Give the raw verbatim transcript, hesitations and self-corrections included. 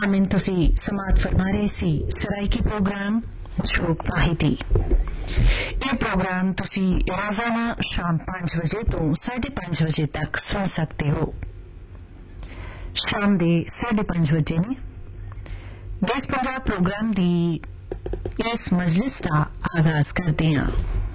आमिन तुसी समात फरमा रहे सी सराइकी प्रोग्राम शोक माहिती। ये प्रोग्राम तुसी रोजाना शाम पांच बजे तो साढ़े पांच बजे तक सुन सकते हो। शाम दे साढ़े पांच बजे ने देश पंजाब प्रोग्राम दी इस मजलिस का आगाज करते हैं।